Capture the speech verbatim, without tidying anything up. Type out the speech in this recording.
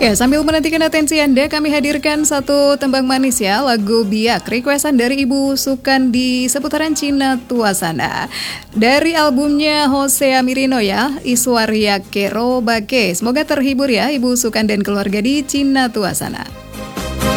Ya, sambil menantikan atensi Anda, kami hadirkan satu tembang manis ya, lagu Biak, requestan dari Ibu Sukandi seputaran Cina Tua Sana. Dari albumnya Jose Amirino ya, Iswaria Kero Bake. Semoga terhibur ya Ibu Sukan dan keluarga di Cina Tua Sana.